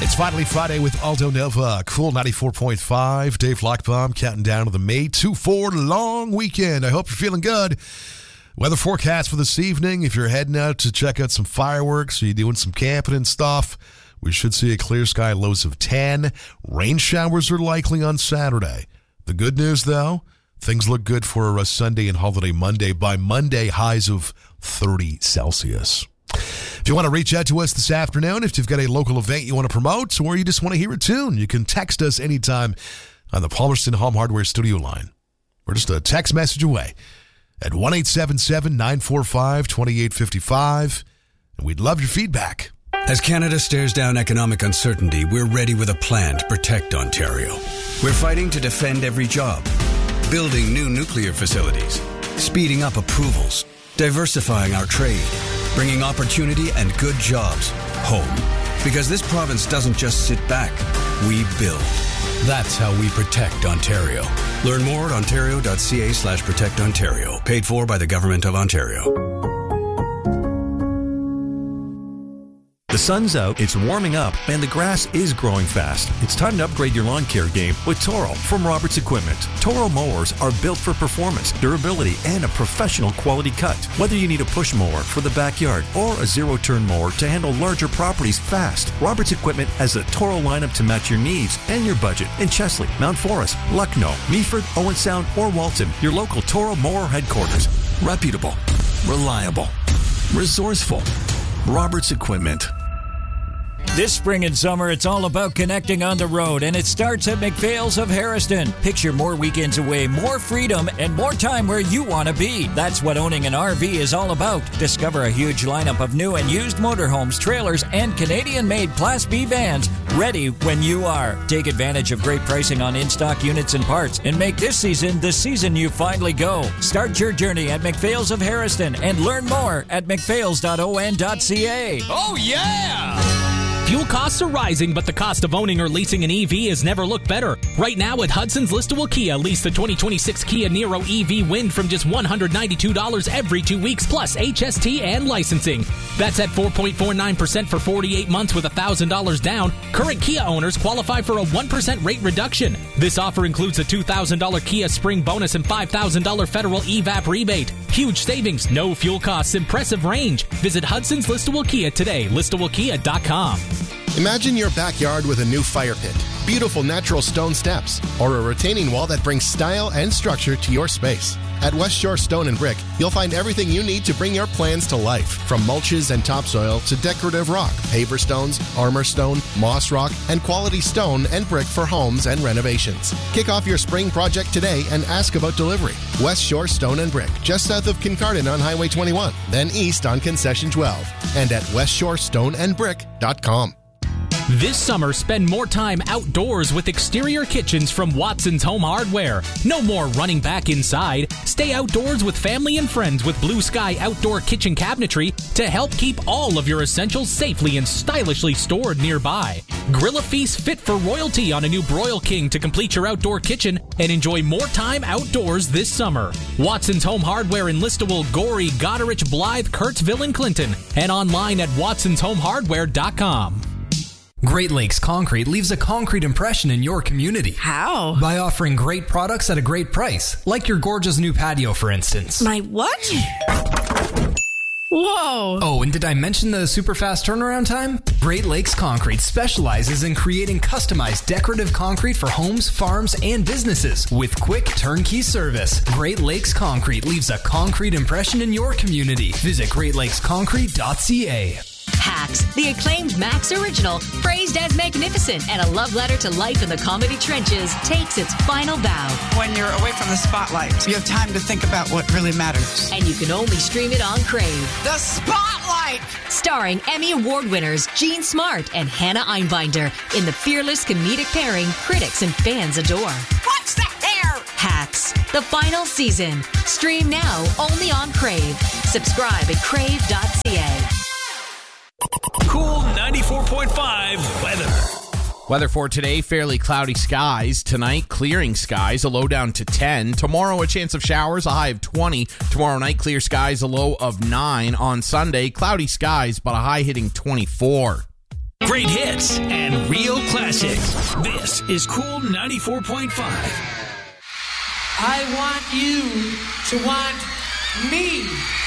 It's finally Friday with Aldo Nova. Cool 94.5. Dave Lockbaum counting down to the May 2-4 long weekend. I hope you're feeling good. Weather forecast for this evening. If you're heading out to check out some fireworks or you're doing some camping and stuff, we should see a clear sky, lows of 10. Rain showers are likely on Saturday. The good news, though, things look good for a Sunday and holiday Monday. By Monday, highs of 30 Celsius. If you want to reach out to us this afternoon, if you've got a local event you want to promote or you just want to hear a tune, you can text us anytime on the Palmerston Home Hardware studio line. We're just a text message away at 1-877-945-2855, and we'd love your feedback. As Canada stares down economic uncertainty, we're ready with a plan to protect Ontario. We're fighting to defend every job, building new nuclear facilities, speeding up approvals, diversifying our trade, bringing opportunity and good jobs home. Because this province doesn't just sit back, we build. That's how we protect Ontario. Learn more at ontario.ca/protectontario. Paid for by the Government of Ontario. The sun's out, it's warming up, and the grass is growing fast. It's time to upgrade your lawn care game with Toro from Roberts Equipment. Toro mowers are built for performance, durability, and a professional quality cut. Whether you need a push mower for the backyard or a zero-turn mower to handle larger properties fast, Roberts Equipment has a Toro lineup to match your needs and your budget in Chesley, Mount Forest, Lucknow, Meaford, Owen Sound, or Walton. Your local Toro mower headquarters. Reputable, reliable, resourceful. Roberts Equipment. This spring and summer, it's all about connecting on the road, and it starts at McPhail's of Harrison. Picture more weekends away, more freedom, and more time where you want to be. That's what owning an RV is all about. Discover a huge lineup of new and used motorhomes, trailers, and Canadian-made Class B vans ready when you are. Take advantage of great pricing on in-stock units and parts, and make this season the season you finally go. Start your journey at McPhail's of Harrison and learn more at mcphails.on.ca. Oh, yeah! Fuel costs are rising, but the cost of owning or leasing an EV has never looked better. Right now at Hudson's Listowel Kia, lease the 2026 Kia Niro EV Wind from just $192 every 2 weeks, plus HST and licensing. That's at 4.49% for 48 months with $1,000 down. Current Kia owners qualify for a 1% rate reduction. This offer includes a $2,000 Kia Spring bonus and $5,000 federal EVAP rebate. Huge savings, no fuel costs, impressive range. Visit Hudson's Listowel Kia today, listowelkia.com. Imagine your backyard with a new fire pit, beautiful natural stone steps, or a retaining wall that brings style and structure to your space. At West Shore Stone and Brick, you'll find everything you need to bring your plans to life, from mulches and topsoil to decorative rock, paver stones, armor stone, moss rock, and quality stone and brick for homes and renovations. Kick off your spring project today and ask about delivery. West Shore Stone and Brick, just south of Kincardine on Highway 21, then east on Concession 12, and at westshorestoneandbrick.com. This summer, spend more time outdoors with exterior kitchens from Watson's Home Hardware. No more running back inside. Stay outdoors with family and friends with Blue Sky Outdoor Kitchen Cabinetry to help keep all of your essentials safely and stylishly stored nearby. Grill a feast fit for royalty on a new Broil King to complete your outdoor kitchen and enjoy more time outdoors this summer. Watson's Home Hardware in Listowel, Gorey, Goderich, Blythe, Kurtzville, and Clinton, and online at watsonshomehardware.com. Great Lakes Concrete leaves a concrete impression in your community. How? By offering great products at a great price, like your gorgeous new patio, for instance. My what? Whoa. Oh, and did I mention the super fast turnaround time? Great Lakes Concrete specializes in creating customized decorative concrete for homes, farms, and businesses with quick turnkey service. Great Lakes Concrete leaves a concrete impression in your community. Visit greatlakesconcrete.ca. Hacks, the acclaimed Max original, praised as magnificent and a love letter to life in the comedy trenches, takes its final bow. When you're away from the spotlight, you have time to think about what really matters. And you can only stream it on Crave. The Spotlight! Starring Emmy Award winners Jean Smart and Hannah Einbinder in the fearless comedic pairing critics and fans adore. What's the hair? Hacks, the final season. Stream now only on Crave. Subscribe at crave.ca. Cool 94.5 weather. Weather for today, fairly cloudy skies. Tonight, clearing skies, a low down to 10. Tomorrow, a chance of showers, a high of 20. Tomorrow night, clear skies, a low of 9. On Sunday, cloudy skies, but a high hitting 24. Great hits and real classics. This is Cool 94.5. I want you to want me.